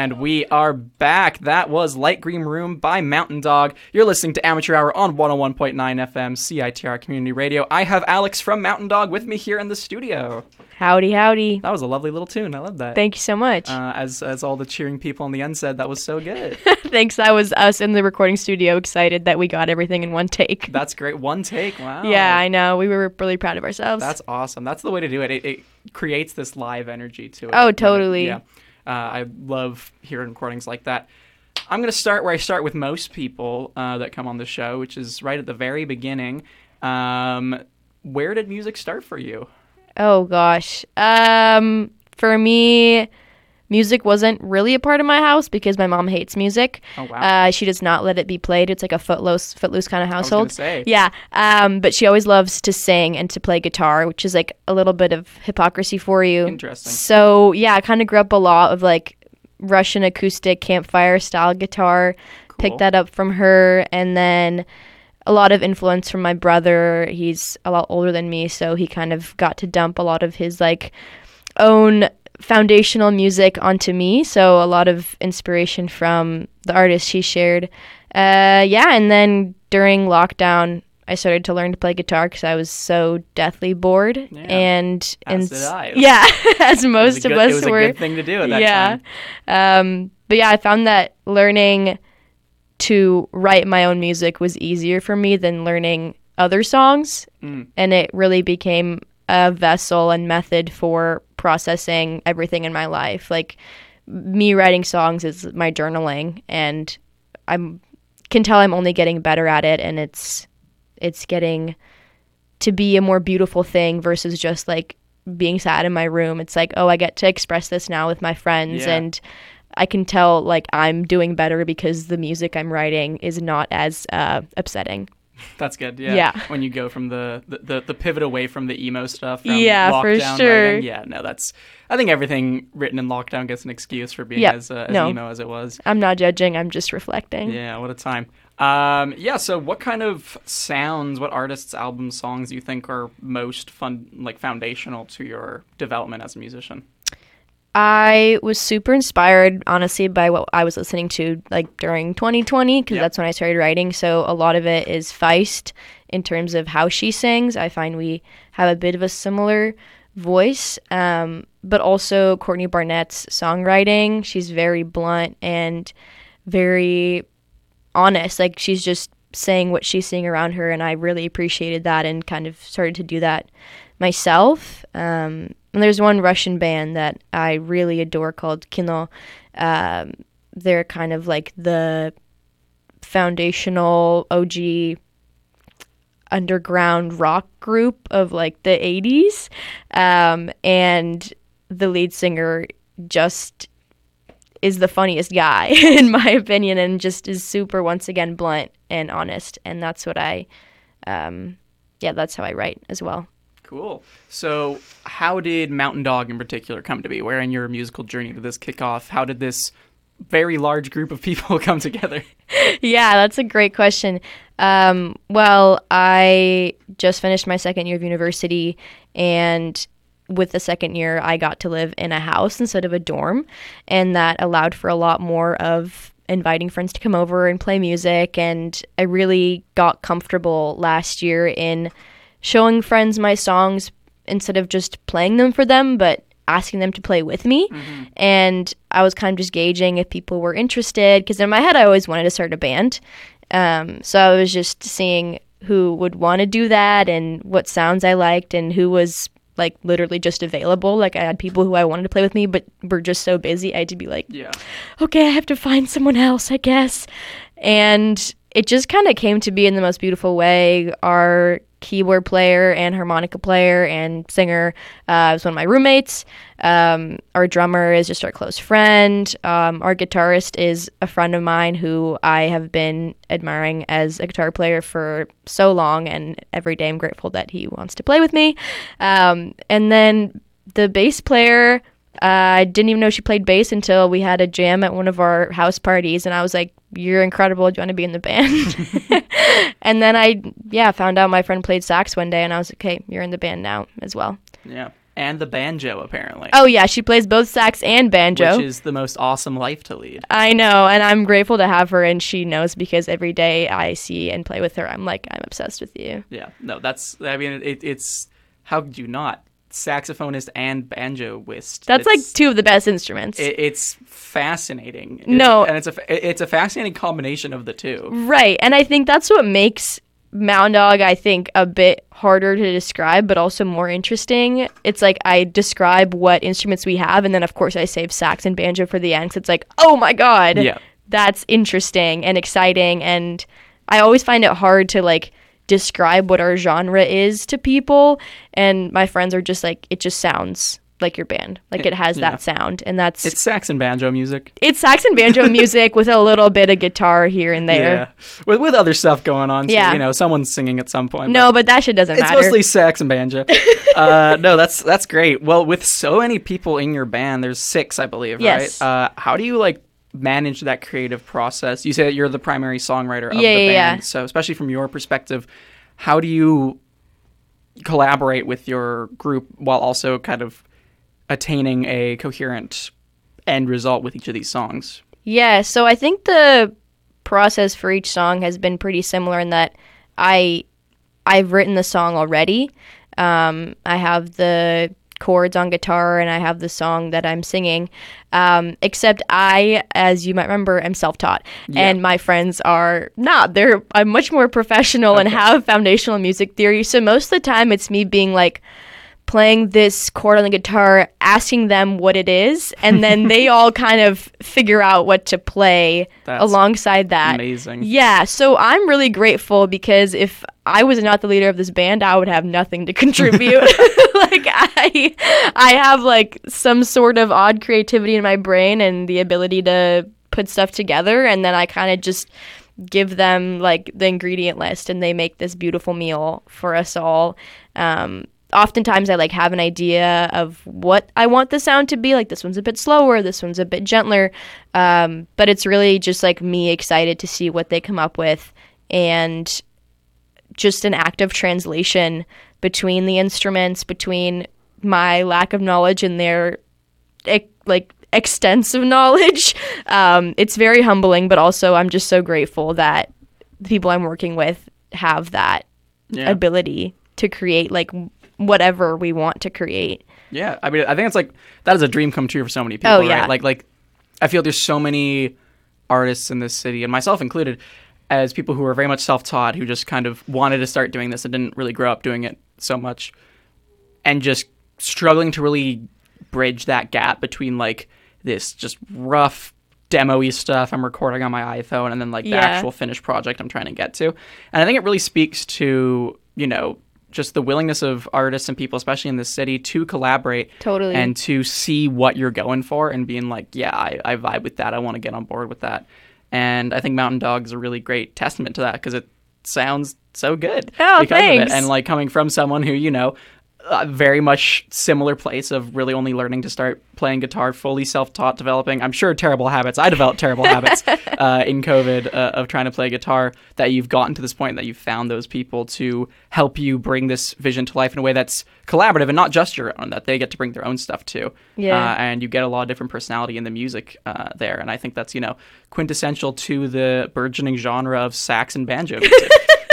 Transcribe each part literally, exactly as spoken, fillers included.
And we are back. That was Light Green Room by Mountain Dog. You're listening to Amateur Hour on one oh one point nine F M C I T R Community Radio. I have Alex from Mountain Dog with me here in the studio. Howdy, howdy. That was a lovely little tune. I love that. Thank you so much. Uh, as as all the cheering people on the end said, that was so good. Thanks. That was us in the recording studio excited that we got everything in one take. That's great. One take. Wow. Yeah, I know. We were really proud of ourselves. That's awesome. That's the way to do it. It, it creates this live energy to it. Oh, totally. Yeah. Uh, I love hearing recordings like that. I'm going to start where I start with most people uh, that come on the show, which is right at the very beginning. Um, where did music start for you? Oh, gosh. Um, for me, music wasn't really a part of my house because my mom hates music. Oh, wow. Uh, she does not let it be played. It's like a footloose, footloose kind of household. I was gonna say. Yeah. Um, but she always loves to sing and to play guitar, which is like a little bit of hypocrisy for you. Interesting. So, yeah, I kind of grew up a lot of like Russian acoustic campfire style guitar. Cool. Picked that up from her. And then a lot of influence from my brother. He's a lot older than me, so he kind of got to dump a lot of his like own foundational music onto me. So a lot of inspiration from the artists he shared. Uh, yeah, and then during lockdown, I started to learn to play guitar because I was so deathly bored. Yeah. And As and did I. yeah, as most good, of us it was were. a good thing to do at that yeah. time. Um, but yeah, I found that learning to write my own music was easier for me than learning other songs. Mm. And it really became a vessel and method for processing everything in my life. Like, me writing songs is my journaling, and I'm can tell I'm only getting better at it, and it's it's getting to be a more beautiful thing versus just like being sad in my room. It's like, oh, I get to express this now with my friends, Yeah. and I can tell like I'm doing better because the music I'm writing is not as uh, upsetting. That's good. Yeah. Yeah. When you go from the, the, the, the pivot away from the emo stuff. From Yeah, for lockdown sure. writing. Yeah. No, that's. I think everything written in lockdown gets an excuse for being Yep. as, uh, as No. emo as it was. I'm not judging. I'm just reflecting. Yeah. What a time. Um, yeah. So, what kind of sounds, what artists, albums, songs do you think are most fun, like foundational to your development as a musician? I was super inspired, honestly, by what I was listening to like during twenty twenty, because Yep. that's when I started writing. So a lot of it is Feist in terms of how she sings. I find we have a bit of a similar voice, um, but also Courtney Barnett's songwriting. She's very blunt and very honest. Like, she's just saying what she's seeing around her, and I really appreciated that and kind of started to do that myself. Um, and there's one Russian band that I really adore called Kino. Um, they're kind of like the foundational O G underground rock group of like the eighties. Um, and the lead singer just is the funniest guy, in my opinion, and just is super, once again, blunt and honest. And that's what I, um, yeah, that's how I write as well. Cool. So, how did Mountain Dog in particular come to be? Where in your musical journey did this kick off? How did this very large group of people come together? Yeah, that's a great question. Um, well, I just finished my second year of university, and with the second year, I got to live in a house instead of a dorm, and that allowed for a lot more of inviting friends to come over and play music, and I really got comfortable last year in showing friends my songs instead of just playing them for them, but asking them to play with me. Mm-hmm. And I was kind of just gauging if people were interested, because in my head I always wanted to start a band. Um, so I was just seeing who would want to do that and what sounds I liked and who was like literally just available. Like, I had people who I wanted to play with me but were just so busy I had to be like, Yeah. okay, I have to find someone else, I guess. And it just kind of came to be in the most beautiful way. Our keyboard player and harmonica player and singer uh, was one of my roommates. Um, our drummer is just our close friend. Um, our guitarist is a friend of mine who I have been admiring as a guitar player for so long, and every day I'm grateful that he wants to play with me. Um, and then the bass player, uh, I didn't even know she played bass until we had a jam at one of our house parties, and I was like, you're incredible, do you want to be in the band? And then I, yeah, found out my friend played sax one day, and I was like, okay, you're in the band now as well. Yeah. And the banjo, apparently. Oh yeah, she plays both sax and banjo. Which is the most awesome life to lead. I know, and I'm grateful to have her, and she knows because every day I see and play with her, I'm like, I'm obsessed with you. Yeah, no, that's, I mean, it, it's, how could you not? Saxophonist and banjoist. That's it's, like two of the best instruments. It, it's fascinating. It's, no. And it's a, it's a fascinating combination of the two. Right, and I think that's what makes Mountain Dog, I think, a bit harder to describe, but also more interesting. It's like I describe what instruments we have, and then of course I save sax and banjo for the end, because it's like, oh my god, yeah. that's interesting and exciting, and I always find it hard to like describe what our genre is to people, and my friends are just like, it just sounds like your band, like it has yeah. that sound, and that's it's sax and banjo music. It's sax and banjo music with a little bit of guitar here and there. Yeah, with with other stuff going on. So, yeah, you know, someone's singing at some point. No, but, but that shit doesn't it's matter. It's mostly sax and banjo. uh, no, that's that's great. Well, with so many people in your band, there's six, I believe, yes. right? Uh, how do you like manage that creative process? You say that you're the primary songwriter of yeah, the yeah, band, yeah. so especially from your perspective, how do you collaborate with your group while also kind of attaining a coherent end result with each of these songs? Yeah, so I think the process for each song has been pretty similar in that I I've written the song already. Um, I have the chords on guitar and I have the song that I'm singing. Um, except I, as you might remember, am self-taught, yeah. and my friends are not. They're I'm much more professional okay. and have foundational music theory. So most of the time, it's me being like, playing this chord on the guitar, asking them what it is, and then they all kind of figure out what to play That's alongside that. Amazing. Yeah, so I'm really grateful because if I was not the leader of this band, I would have nothing to contribute. Like I I have like some sort of odd creativity in my brain and the ability to put stuff together, and then I kind of just give them like the ingredient list and they make this beautiful meal for us all. Um Oftentimes I like have an idea of what I want the sound to be. Like this one's a bit slower, this one's a bit gentler. Um, but it's really just like me excited to see what they come up with, and just an act of translation between the instruments, between my lack of knowledge and their ec- like extensive knowledge. Um, it's very humbling, but also I'm just so grateful that the people I'm working with have that yeah. ability to create like whatever we want to create. Yeah, I mean, I think it's like that is a dream come true for so many people. Oh, yeah. Right? Like, like I feel there's so many artists in this city, and myself included, as people who are very much self-taught, who just kind of wanted to start doing this and didn't really grow up doing it so much, and just struggling to really bridge that gap between like this just rough demo-y stuff I'm recording on my iPhone and then like the yeah. actual finished project I'm trying to get to. And I think it really speaks to, you know, just the willingness of artists and people, especially in this city, to collaborate totally and to see what you're going for and being like, yeah, I, I vibe with that. I want to get on board with that. And I think Mountain Dog is a really great testament to that because it sounds so good. Oh, because thanks. Of it. And like coming from someone who, you know, a very much similar place of really only learning to start playing guitar, fully self-taught, developing, I'm sure, terrible habits. I developed terrible habits uh, in COVID uh, of trying to play guitar, that you've gotten to this point that you've found those people to help you bring this vision to life in a way that's collaborative and not just your own, that they get to bring their own stuff too. Yeah. Uh, and you get a lot of different personality in the music uh, there. And I think that's, you know, quintessential to the burgeoning genre of sax and banjo music.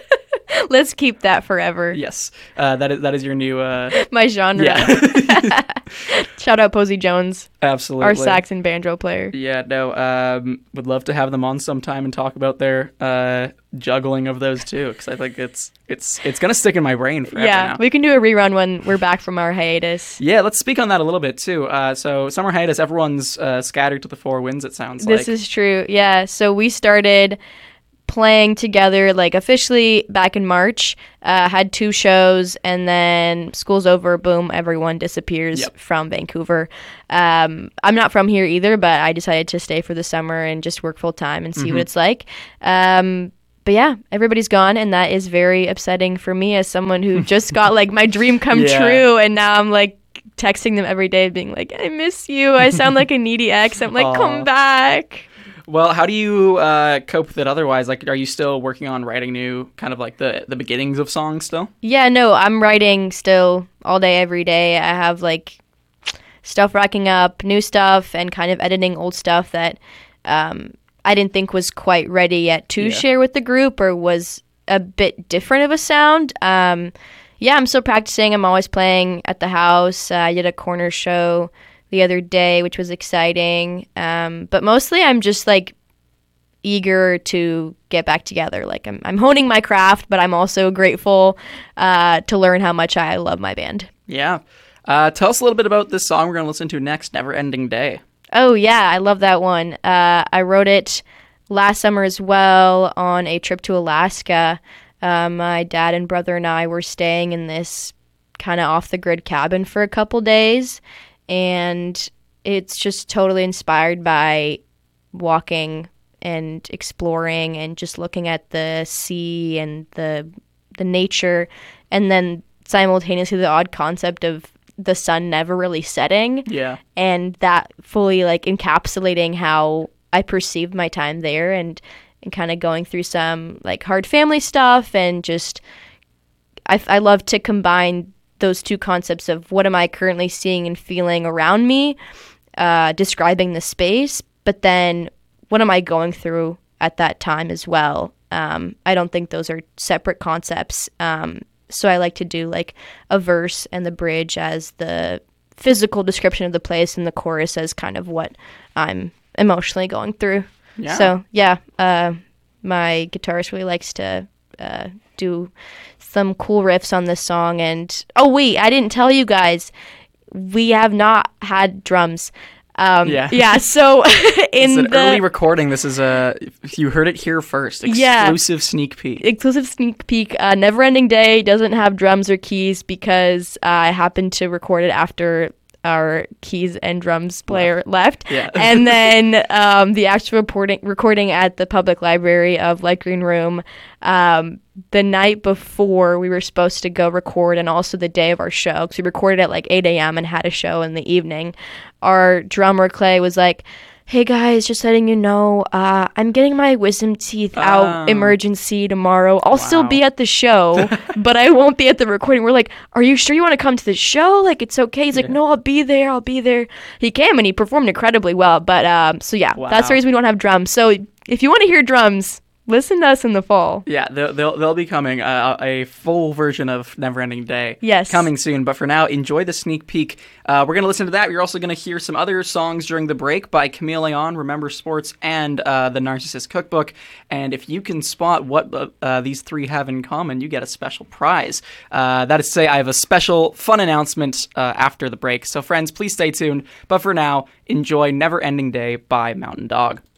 Let's keep that forever. Yes, uh, that is that is your new uh... my genre. Yeah. Shout out Posey Jones, absolutely, our sax and banjo player. Yeah, no, um, would love to have them on sometime and talk about their uh, juggling of those too, because I think it's it's it's gonna stick in my brain forever. Yeah, now. We can do a rerun when we're back from our hiatus. Yeah, let's speak on that a little bit too. Uh, so summer hiatus, everyone's uh, scattered to the four winds. It sounds this like this is true. Yeah, so we started playing together like officially back in March, uh, had two shows, and then school's over, boom, everyone disappears yep. from Vancouver. Um, I'm not from here either, but I decided to stay for the summer and just work full time and see mm-hmm. what it's like. Um, but yeah, everybody's gone, and that is very upsetting for me as someone who just got like my dream come yeah. true, and now I'm like texting them every day being like, I miss you. I sound like a needy ex. I'm like, Aww. Come back. Well, how do you uh, cope with it otherwise? Like, are you still working on writing new, kind of like the, the beginnings of songs still? Yeah, no, I'm writing still all day, every day. I have like stuff racking up, new stuff, and kind of editing old stuff that um, I didn't think was quite ready yet to Yeah. share with the group or was a bit different of a sound. Um, yeah, I'm still practicing. I'm always playing at the house. Uh, I did a corner show the other day, which was exciting. Um, but mostly I'm just like eager to get back together. Like I'm, I'm honing my craft, but I'm also grateful uh, to learn how much I love my band. Yeah. Uh, tell us a little bit about this song we're going to listen to next, Never Ending Day. Oh, yeah, I love that one. Uh, I wrote it last summer as well on a trip to Alaska. Uh, my dad and brother and I were staying in this kind of off-the-grid cabin for a couple days, and it's just totally inspired by walking and exploring and just looking at the sea and the the nature, and then simultaneously the odd concept of the sun never really setting. Yeah. And that fully like encapsulating how I perceived my time there, and, and kind of going through some like hard family stuff, and just I, I love to combine those two concepts of what am I currently seeing and feeling around me, uh, describing the space, but then what am I going through at that time as well. Um, I don't think those are separate concepts. Um, so I like to do like a verse and the bridge as the physical description of the place, and the chorus as kind of what I'm emotionally going through. Yeah. So yeah, uh, my guitarist really likes to uh, do some cool riffs on this song. And oh wait, I didn't tell you guys, we have not had drums. Um, Yeah. yeah. So in It's an the early recording. This is a, you heard it here first. Yeah. Exclusive sneak peek. exclusive sneak peek, uh, Never Ending Day doesn't have drums or keys because uh, I happened to record it after our keys and drums player left. Yeah. And then um, the actual reporting, recording at the public library of Light Green Room, um, the night before we were supposed to go record, and also the day of our show, because we recorded at like eight a.m. and had a show in the evening, our drummer Clay was like, hey guys, just letting you know, uh, I'm getting my wisdom teeth out Oh. emergency tomorrow. I'll still Wow. be at the show, but I won't be at the recording. We're like, are you sure you want to come to the show? Like, it's okay. He's like, Yeah. no, I'll be there. I'll be there. He came and he performed incredibly well. But um, so yeah, Wow. that's the reason we don't have drums. So if you want to hear drums, listen to us in the fall. Yeah, they'll, they'll, they'll be coming. Uh, a full version of Neverending Day. Yes. Coming soon. But for now, enjoy the sneak peek. Uh, we're going to listen to that. You're also going to hear some other songs during the break by Camille Leon, Remember Sports, and uh, The Narcissist Cookbook. And if you can spot what uh, uh, these three have in common, you get a special prize. Uh, that is to say, I have a special fun announcement uh, after the break. So friends, please stay tuned. But for now, enjoy Never Ending Day by Mountain Dog.